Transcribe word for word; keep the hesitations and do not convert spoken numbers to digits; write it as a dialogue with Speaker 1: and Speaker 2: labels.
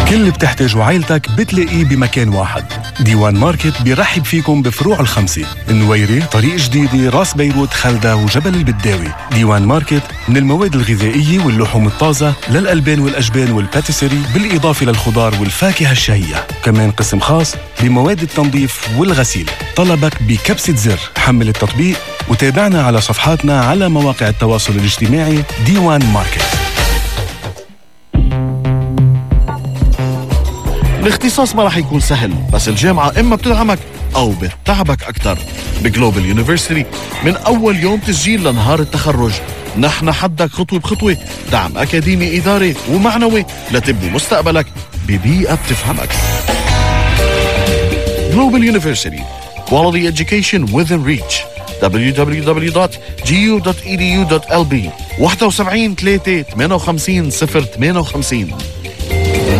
Speaker 1: كل اللي بتحتاجه عائلتك بتلاقيه بمكان واحد. ديوان ماركت بيرحب فيكم بفروع الخمسة: النويري، طريق جديدة، راس بيروت، خلدة وجبل البداوي. ديوان ماركت من المواد الغذائية واللحوم الطازة للألبان والأجبان والباتيسري، بالإضافة للخضار والفاكهة الشهية. كمان قسم خاص بمواد التنظيف والغسيل. طلبك بكبسة زر. حمل التطبيق وتابعنا على صفحاتنا على مواقع التواصل الاجتماعي. ديوان ماركت.
Speaker 2: الاختصاص ما راح يكون سهل، بس الجامعة إما بتدعمك أو بتتعبك أكتر. بجلوبال يونيفرسيتي من أول يوم تسجيل لنهار التخرج نحن حدك خطوة بخطوة، دعم أكاديمي إداري ومعنوي لتبني مستقبلك ببيئة بتفهمك. Global University, quality education within reach. دبليو دبليو دبليو دوت جي يو دوت إي دي يو دوت إل بي واحد سبعة ثلاثة ثمانية خمسة صفر ثمانية خمسة.